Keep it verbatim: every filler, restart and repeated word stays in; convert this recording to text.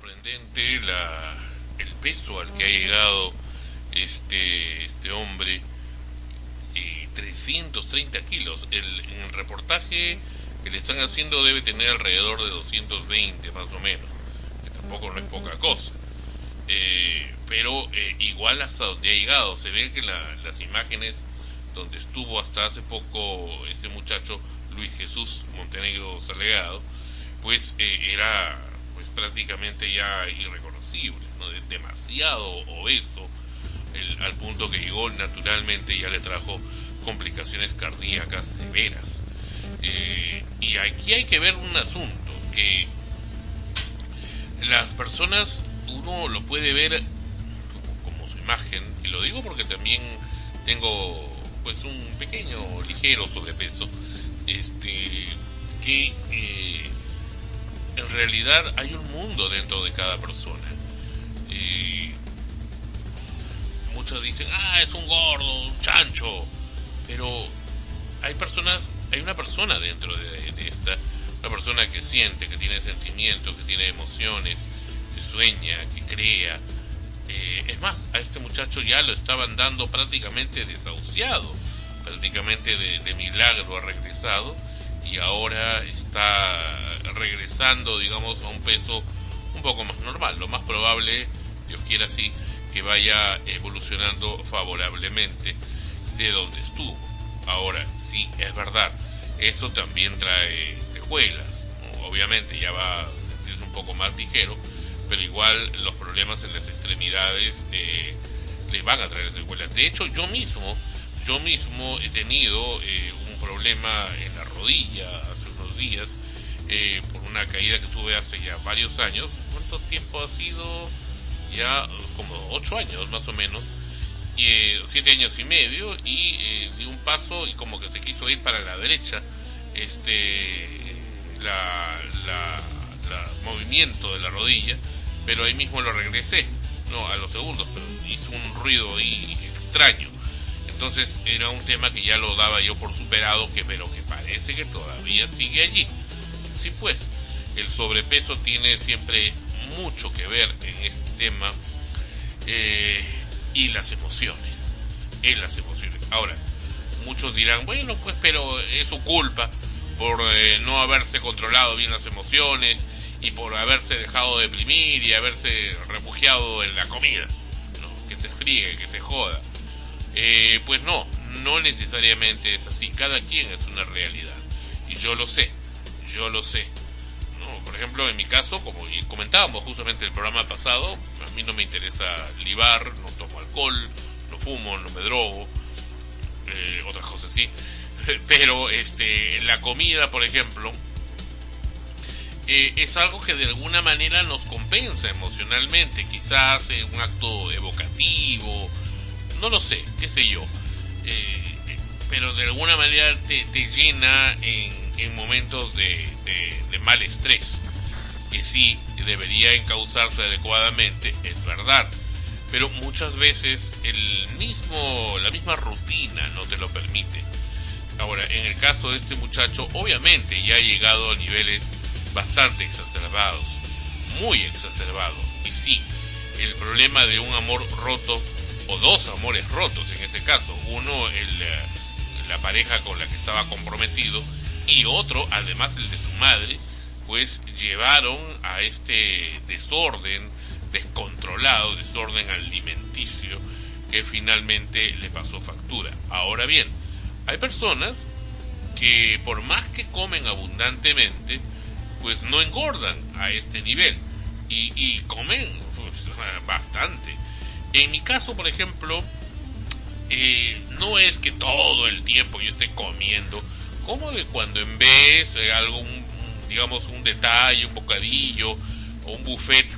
sorprendente la, el peso al que ha llegado este, este hombre, eh, trescientos treinta kilos. El, en el reportaje que le están haciendo debe tener alrededor de doscientos veinte más o menos, que tampoco no es poca cosa. Eh, pero eh, igual hasta donde ha llegado, se ve que la, las imágenes donde estuvo hasta hace poco este muchacho Luis Jesús Montenegro Salgado, pues eh, era pues prácticamente ya irreconocible, ¿no? Demasiado obeso, el, al punto que llegó naturalmente ya le trajo complicaciones cardíacas severas. Eh, y aquí hay que ver un asunto, que las personas, uno lo puede ver como, como su imagen, y lo digo porque también tengo pues un pequeño, ligero sobrepeso, este que eh, en realidad hay un mundo dentro de cada persona. Eh, muchos dicen, ah, es un gordo, un chancho, pero hay personas, hay una persona dentro de, de esta, una persona que siente, que tiene sentimientos, que tiene emociones, que sueña, que crea. Eh, es más, a este muchacho ya lo estaban dando prácticamente desahuciado, prácticamente de, de milagro ha regresado, y ahora está regresando, digamos, a un peso un poco más normal. Lo más probable, Dios quiera así, que vaya evolucionando favorablemente de donde estuvo. Ahora, sí, es verdad, esto también trae secuelas, ¿no? Obviamente ya va a sentirse un poco más ligero, pero igual los problemas en las extremidades eh, les van a traer secuelas. De hecho, yo mismo, yo mismo he tenido eh, un problema en la rodilla hace unos días, eh, por una caída que tuve hace ya varios años. ¿Cuánto tiempo ha sido? Ya como ocho años más o menos, y, eh, siete años y medio, y eh, di un paso y como que se quiso ir para la derecha, este, la, la, la movimiento de la rodilla, pero ahí mismo lo regresé, no a los segundos, pero hizo un ruido ahí extraño. Entonces era un tema que ya lo daba yo por superado, que pero que parece que todavía sigue allí. Sí, pues el sobrepeso tiene siempre mucho que ver en este tema, eh, y las emociones, en las emociones. Ahora, muchos dirán, bueno, pues pero es su culpa por eh, no haberse controlado bien las emociones y por haberse dejado deprimir y haberse refugiado en la comida, ¿no? Que se friegue, que se joda. Eh, pues no, no necesariamente es así. Cada quien es una realidad, y yo lo sé, yo lo sé. No, por ejemplo, en mi caso, como comentábamos justamente en el programa pasado, a mí no me interesa libar, no tomo alcohol, no fumo, no me drogo, eh, otras cosas sí, pero este, la comida, por ejemplo, eh, es algo que de alguna manera nos compensa emocionalmente, quizás eh, un acto evocativo, no lo sé, qué sé yo, eh, pero de alguna manera te, te llena en, en momentos de, de, de mal estrés, que sí debería encauzarse adecuadamente, es verdad, pero muchas veces el mismo, la misma rutina no te lo permite. Ahora, en el caso de este muchacho, obviamente ya ha llegado a niveles bastante exacerbados, muy exacerbados, y sí, el problema de un amor roto, o dos amores rotos en este caso, uno el, la pareja con la que estaba comprometido, y otro, además el de su madre, pues llevaron a este desorden descontrolado, desorden alimenticio, que finalmente le pasó factura. Ahora bien, hay personas que por más que comen abundantemente, pues no engordan a este nivel, y, y comen pues, bastante. En mi caso, por ejemplo, eh, no es que todo el tiempo yo esté comiendo, como de cuando en vez eh, algo, un, digamos un detalle, un bocadillo o un buffet,